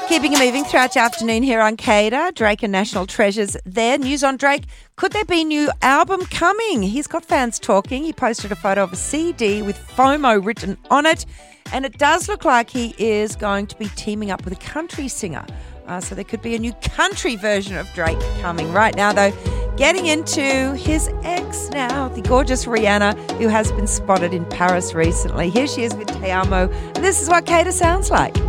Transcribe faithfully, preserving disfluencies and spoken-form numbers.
Keeping it moving throughout your afternoon here on Cater. Drake and National Treasures there. News on Drake. Could there be a new album coming? He's got fans talking. He posted a photo of a C D with FOMO written on it. And it does look like he is going to be teaming up with a country singer. Uh, so there could be a new country version of Drake coming. Right now, though, getting into his ex now, the gorgeous Rihanna, who has been spotted in Paris recently. Here she is with Te Amo. And this is what Cater sounds like.